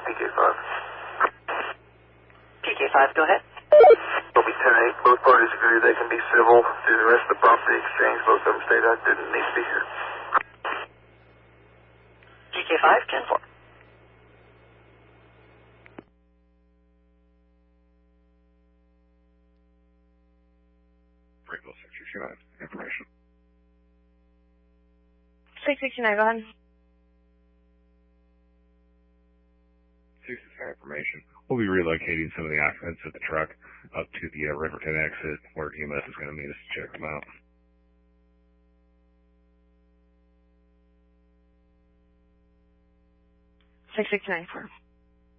PK5. PK5, go ahead. Will be 10-8. Both parties agree they can be civil through the rest of the property exchange. Both of them state I didn't need to be here. PK5, 10-4. Breakville 669, information. 669, go ahead. 669 information. We'll be relocating some of the occupants of the truck up to the Riverton exit where EMS is going to meet us to check them out. 669, 4.